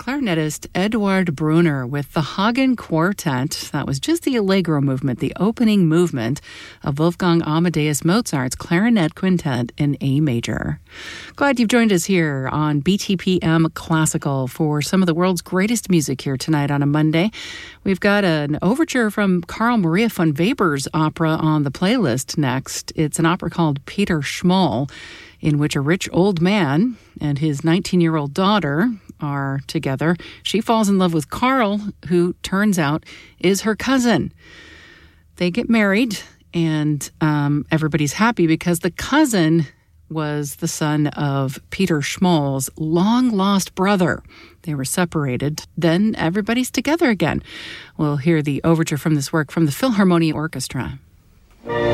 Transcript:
clarinetist Eduard Brunner with the Hagen Quartet. That was just the Allegro movement, the opening movement of Wolfgang Amadeus Mozart's Clarinet Quintet in A major. Glad you've joined us here on BTPM Classical for some of the world's greatest music here tonight on a Monday. We've got an overture from Carl Maria von Weber's opera on the playlist next. It's an opera called Peter Schmoll, in which a rich old man and his 19-year-old daughter are together. She falls in love with Carl, who turns out is her cousin. They get married, and everybody's happy because the cousin was the son of Peter Schmoll's long-lost brother. They were separated. Then everybody's together again. We'll hear the overture from this work from the Philharmonia Orchestra.